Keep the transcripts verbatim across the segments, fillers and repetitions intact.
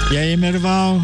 E aí, Merval?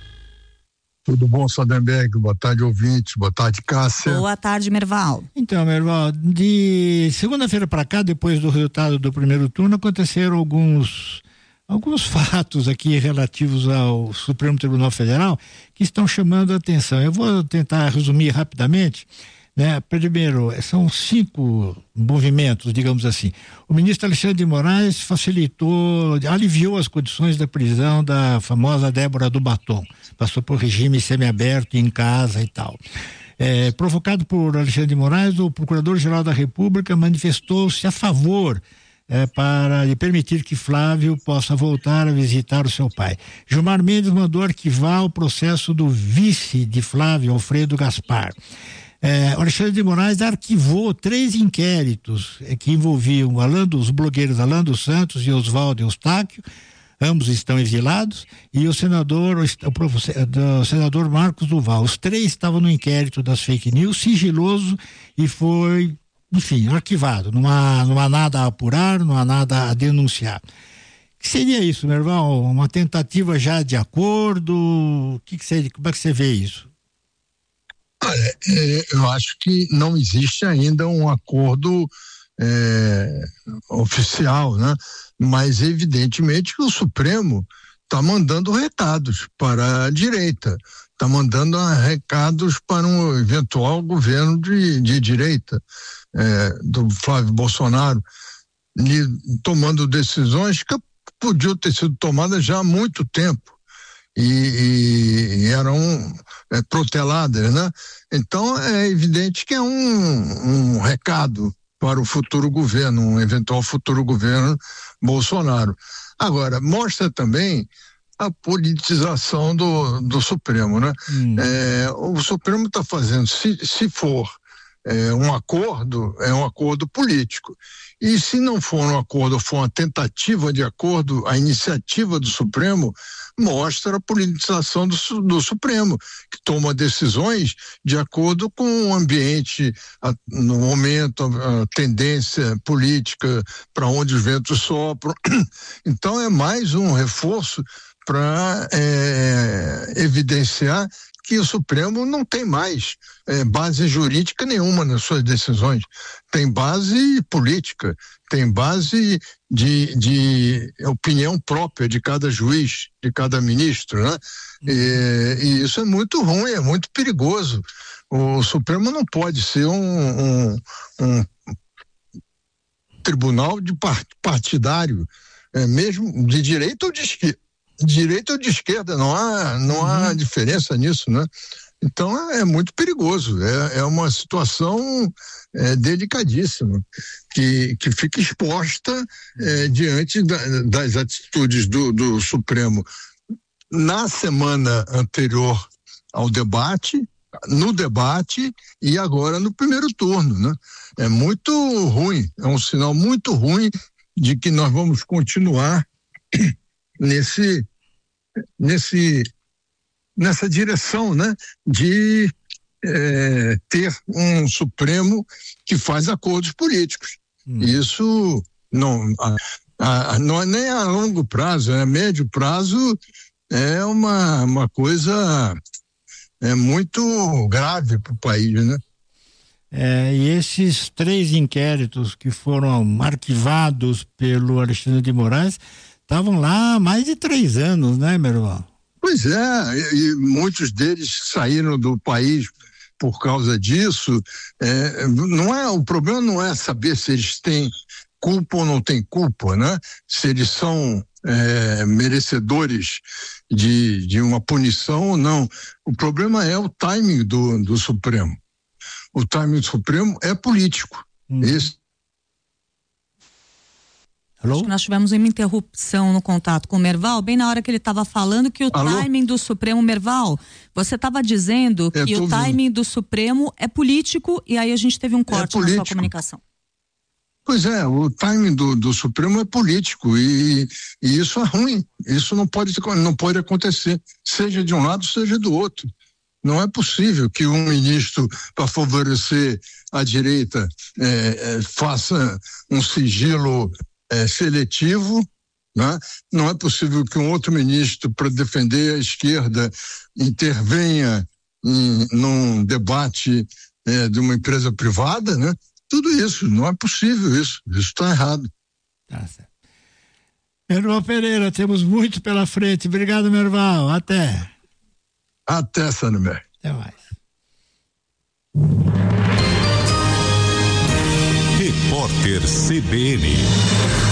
Tudo bom, Sadenberg? Boa tarde, ouvintes. Boa tarde, Cássia. Boa tarde, Merval. Então, Merval, de segunda-feira para cá, depois do resultado do primeiro turno, aconteceram alguns alguns fatos aqui relativos ao Supremo Tribunal Federal que estão chamando a atenção. Eu vou tentar resumir rapidamente, né? Primeiro, são cinco movimentos, digamos assim. O ministro Alexandre de Moraes facilitou, aliviou as condições da prisão da famosa Débora do Batom. Passou por regime semiaberto em casa e tal. É, provocado por Alexandre de Moraes, o Procurador-Geral da República manifestou-se a favor é, para lhe permitir que Flávio possa voltar a visitar o seu pai. Gilmar Mendes mandou arquivar o processo do vice de Flávio, Alfredo Gaspar. É, Alexandre de Moraes arquivou três inquéritos é, que envolviam Alan, os blogueiros Alan dos Santos e Oswaldo Eustáquio. Ambos estão exilados, e o senador, o, o, o senador Marcos Duval. Os três estavam no inquérito das fake news, sigiloso, e foi, enfim, arquivado. Não há, não há nada a apurar, não há nada a denunciar. O que seria isso, meu irmão? Uma tentativa já de acordo? O que, que seria, como é que você vê isso? Olha, é, eu acho que não existe ainda um acordo é, oficial, né? Mas evidentemente que o Supremo está mandando recados para a direita, está mandando recados para um eventual governo de, de direita é, do Flávio Bolsonaro, e tomando decisões que podiam ter sido tomadas já há muito tempo e, e eram é, proteladas, né? Então é evidente que é um, um recado para o futuro governo, um eventual futuro governo Bolsonaro. Agora, mostra também a politização do, do Supremo, né? Hum. É, o Supremo está fazendo, se, se for é, um acordo, é um acordo político. E se não for um acordo, for uma tentativa de acordo, a iniciativa do Supremo mostra a politização do, do Supremo, que toma decisões de acordo com o ambiente, a, no momento, a, a tendência política, para onde os ventos sopram. Então é mais um reforço para é, evidenciar que o Supremo não tem mais é, base jurídica nenhuma nas suas decisões. Tem base política, tem base de, de opinião própria de cada juiz, de cada ministro, né? Uhum. E, e isso é muito ruim, é muito perigoso. O Supremo não pode ser um, um, um tribunal de partidário, é, mesmo de direita ou de esquerda. Direita ou de esquerda, não há, não uhum. há diferença nisso, né? Então é, é muito perigoso, é, é uma situação é, delicadíssima, que, que fica exposta é, diante da, das atitudes do, do Supremo na semana anterior ao debate, no debate e agora no primeiro turno, né? É muito ruim, é um sinal muito ruim de que nós vamos continuar nesse, nesse, nessa direção, né, de é, ter um Supremo que faz acordos políticos. Hum. Isso não, a, a, não é nem a longo prazo, é a médio prazo, é uma, uma coisa é muito grave para o país, né? É, e esses três inquéritos que foram arquivados pelo Alexandre de Moraes estavam lá há mais de três anos, né, meu irmão? Pois é, e, e muitos deles saíram do país por causa disso. É, não é, o problema não é saber se eles têm culpa ou não têm culpa, né? Se eles são é, merecedores de, de uma punição ou não. O problema é o timing do, do Supremo. O timing do Supremo é político. Hum. Esse Acho que nós tivemos uma interrupção no contato com o Merval, bem na hora que ele estava falando que o Alô? timing do Supremo, Merval, você estava dizendo que o timing do Supremo é político e aí a gente teve um corte é na sua comunicação. Pois é, o timing do, do Supremo é político e, e isso é ruim, isso não pode, não pode acontecer, seja de um lado, seja do outro. Não é possível que um ministro, para favorecer a direita, é, é, faça um sigilo É, seletivo né? Não é possível que um outro ministro, para defender a esquerda, intervenha em, num debate é, de uma empresa privada, né? Tudo isso, não é possível isso, isso está errado. Tá certo. Merval Pereira, temos muito pela frente. Obrigado, Merval. Até. Até, Sandro. Até mais. Repórter C B N.